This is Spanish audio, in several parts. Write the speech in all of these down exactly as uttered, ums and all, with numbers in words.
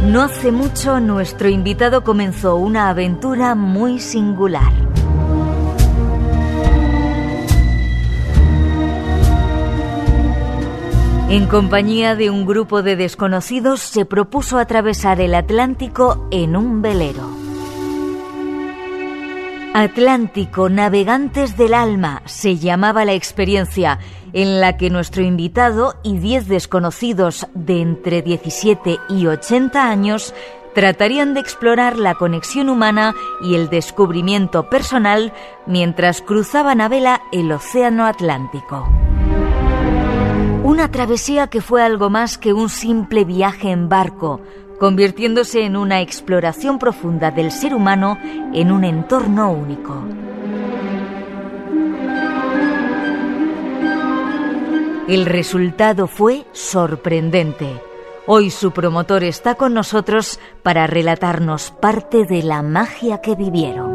No hace mucho nuestro invitado comenzó una aventura muy singular. En compañía de un grupo de desconocidos se propuso atravesar el Atlántico en un velero. Atlántico, navegantes del alma, se llamaba la experiencia, en la que nuestro invitado y diez desconocidos de entre diecisiete y ochenta años tratarían de explorar la conexión humana y el descubrimiento personal mientras cruzaban a vela el océano Atlántico. Una travesía que fue algo más que un simple viaje en barco, convirtiéndose en una exploración profunda del ser humano en un entorno único. El resultado fue sorprendente. Hoy su promotor está con nosotros para relatarnos parte de la magia que vivieron.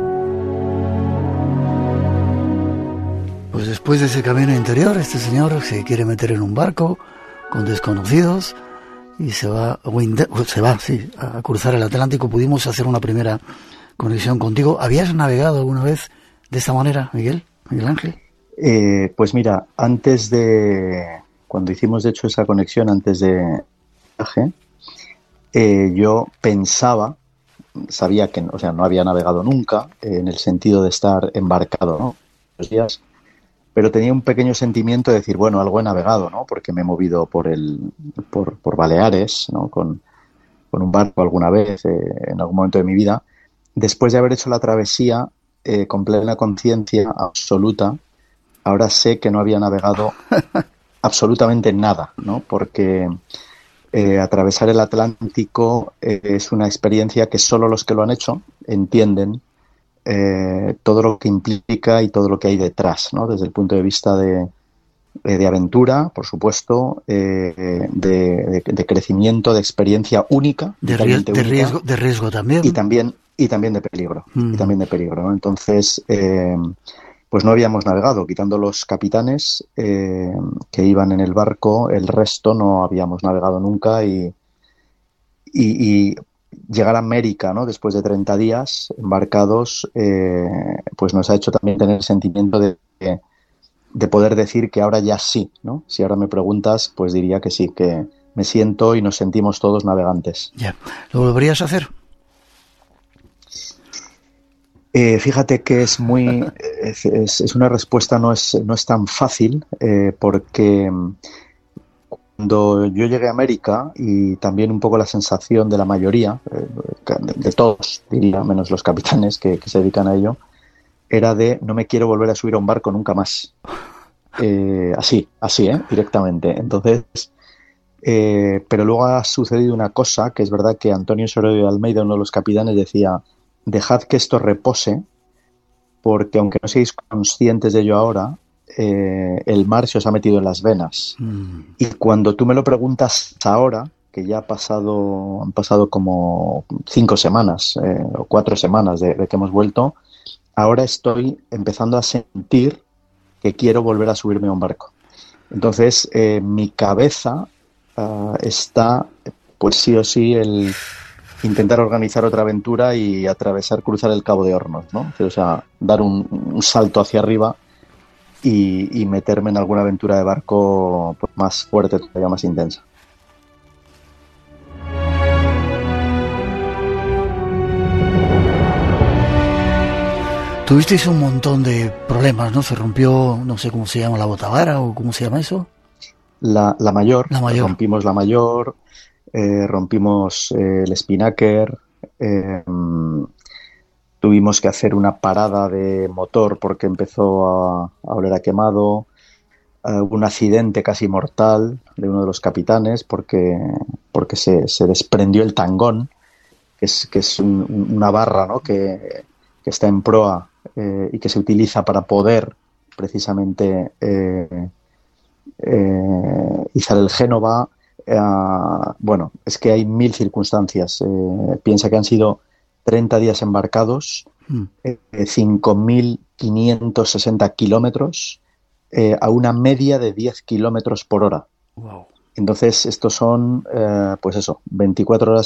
Pues después de ese camino interior, este señor se quiere meter en un barco con desconocidos y se va, se va, sí, a cruzar el Atlántico. Pudimos hacer una primera conexión contigo. ¿Habías navegado alguna vez de esta manera, Miguel? Miguel Ángel. Eh, pues mira, antes de, cuando hicimos de hecho esa conexión antes de viaje, eh, yo pensaba, sabía que, o sea, no había navegado nunca, eh, en el sentido de estar embarcado, ¿no? Los días, pero tenía un pequeño sentimiento de decir, bueno, algo he navegado, ¿no? Porque me he movido por el, por, por Baleares, ¿no? Con, con un barco alguna vez, eh, en algún momento de mi vida. Después de haber hecho la travesía, eh, con plena conciencia absoluta, ahora sé que no había navegado absolutamente nada, ¿no? Porque eh, atravesar el Atlántico eh, es una experiencia que solo los que lo han hecho entienden eh, todo lo que implica y todo lo que hay detrás, ¿no? Desde el punto de vista de, de aventura, por supuesto, eh, de, de, de crecimiento, de experiencia única, de, ries- de única, riesgo, de riesgo también, y también y también de peligro, mm. y también de peligro, ¿no? Entonces, eh, pues no habíamos navegado, quitando los capitanes eh, que iban en el barco, el resto no habíamos navegado nunca y, y, y llegar a América, ¿no? Después de treinta días embarcados, eh, pues nos ha hecho también tener el sentimiento de, de poder decir que ahora ya sí, ¿no? Si ahora me preguntas, pues diría que sí, que me siento y nos sentimos todos navegantes. Ya. ¿Lo volverías a hacer? Eh, fíjate que es muy es, es, es una respuesta no es no es tan fácil eh, porque cuando yo llegué a América, y también un poco la sensación de la mayoría eh, de, de todos, diría, menos los capitanes que, que se dedican a ello, era de no me quiero volver a subir a un barco nunca más, eh, así así eh, directamente. Entonces eh, pero luego ha sucedido una cosa que es verdad, que Antonio Sororio de Almeida, uno de los capitanes, decía: dejad que esto repose, porque aunque no seáis conscientes de ello ahora, eh, el mar se os ha metido en las venas. Mm. Y cuando tú me lo preguntas ahora, que ya ha pasado, han pasado como cinco semanas eh, o cuatro semanas de, de que hemos vuelto, ahora estoy empezando a sentir que quiero volver a subirme a un barco. Entonces, eh, mi cabeza uh, está, pues sí o sí, el intentar organizar otra aventura y atravesar, cruzar el Cabo de Hornos, ¿no? O sea, dar un, un salto hacia arriba y, y meterme en alguna aventura de barco pues, más fuerte, todavía más intensa. Tuvisteis un montón de problemas, ¿no? Se rompió, no sé cómo se llama, la botavara o cómo se llama eso. La, la mayor, la mayor. Rompimos la mayor. Eh, rompimos eh, el spinnaker, eh, tuvimos que hacer una parada de motor porque empezó a, a oler a quemado, uh, un accidente casi mortal de uno de los capitanes porque, porque se, se desprendió el tangón, que es, que es un, una barra, ¿no? que, que está en proa eh, y que se utiliza para poder precisamente eh, eh, izar el Génova. Uh, bueno, es que hay mil circunstancias. Eh, piensa que han sido treinta días embarcados, mm. eh, cinco mil quinientos sesenta kilómetros eh, a una media de diez kilómetros por hora. Wow. Entonces, estos son, eh, pues eso, veinticuatro horas